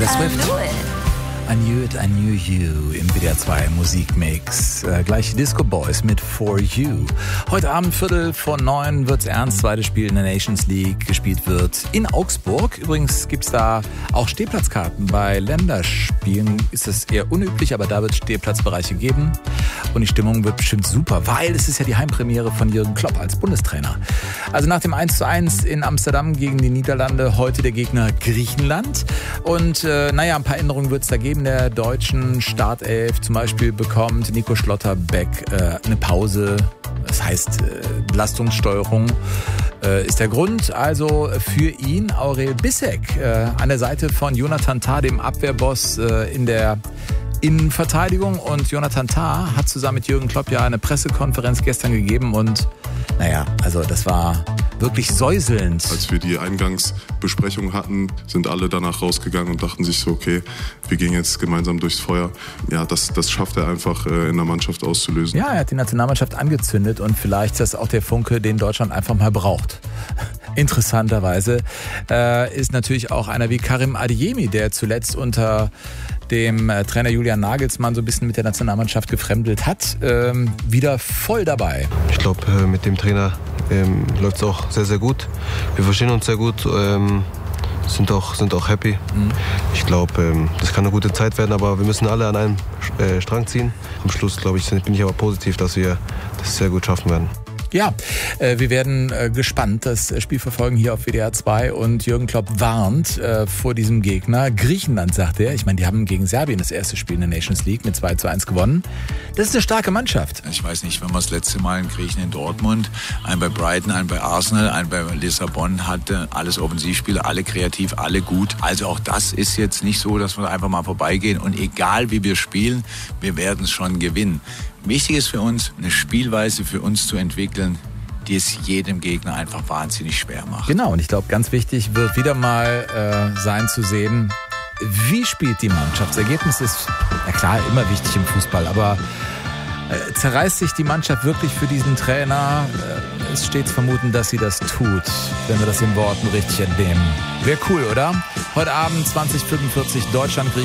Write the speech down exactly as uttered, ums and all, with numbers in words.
Taylor Swift. I knew it, I knew you im W D R zwei Musikmix. Äh, gleich Disco Boys mit For You. Heute Abend Viertel vor neun wird's ernst. Zweites Spiel in der Nations League gespielt wird in Augsburg. Übrigens gibt's da auch Stehplatzkarten. Bei Länderspielen ist das eher unüblich, aber da wird es Stehplatzbereiche geben. Und die Stimmung wird bestimmt super, weil es ist ja die Heimpremiere von Jürgen Klopp als Bundestrainer. Also nach dem eins zu eins in Amsterdam gegen die Niederlande, heute der Gegner Griechenland. Und äh, naja, ein paar Änderungen wird es da geben. Der deutschen Startelf zum Beispiel bekommt Nico Schlotterbeck äh, eine Pause. Das heißt, äh, Belastungssteuerung äh, ist der Grund. Also für ihn Aurel Bissek äh, an der Seite von Jonathan Tah, dem Abwehrboss äh, in der Innenverteidigung. Und Jonathan Tah hat zusammen mit Jürgen Klopp ja eine Pressekonferenz gestern gegeben. Und naja, also das war wirklich säuselnd. Als wir die Eingangsbesprechung hatten, sind alle danach rausgegangen und dachten sich so, okay, wir gehen jetzt gemeinsam durchs Feuer. Ja, das, das schafft er einfach äh, in der Mannschaft auszulösen. Ja, er hat die Nationalmannschaft angezündet und vielleicht ist das auch der Funke, den Deutschland einfach mal braucht. Interessanterweise äh, ist natürlich auch einer wie Karim Adeyemi, der zuletzt unter dem äh, Trainer Julian Nagelsmann so ein bisschen mit der Nationalmannschaft gefremdelt hat, ähm, wieder voll dabei. Ich glaube, äh, mit dem Trainer ähm, läuft es auch sehr, sehr gut. Wir verstehen uns sehr gut, ähm, sind, auch, sind auch happy. Mhm. Ich glaube, ähm, das kann eine gute Zeit werden, aber wir müssen alle an einem äh, Strang ziehen. Am Schluss, glaube ich, bin ich aber positiv, dass wir das sehr gut schaffen werden. Ja, äh, wir werden äh, gespannt das Spiel verfolgen hier auf W D R zwei und Jürgen Klopp warnt äh, vor diesem Gegner. Griechenland, sagt er. Ich meine, die haben gegen Serbien das erste Spiel in der Nations League mit zwei zu eins gewonnen. Das ist eine starke Mannschaft. Ich weiß nicht, wenn man das letzte Mal einen Griechen in Dortmund, einen bei Brighton, einen bei Arsenal, einen bei Lissabon hatte, alles Offensivspieler, alle kreativ, alle gut. Also auch das ist jetzt nicht so, dass wir einfach mal vorbeigehen und egal wie wir spielen, wir werden es schon gewinnen. Wichtig ist für uns, eine Spielweise für uns zu entwickeln, die es jedem Gegner einfach wahnsinnig schwer macht. Genau, und ich glaube, ganz wichtig wird wieder mal äh, sein zu sehen, wie spielt die Mannschaft. Das Ergebnis ist, na klar, immer wichtig im Fußball, aber äh, zerreißt sich die Mannschaft wirklich für diesen Trainer? Äh, es steht zu vermuten, dass sie das tut, wenn wir das den Worten richtig entnehmen. Wäre cool, oder? Heute Abend zwanzig fünfundvierzig Deutschland, Griechenland.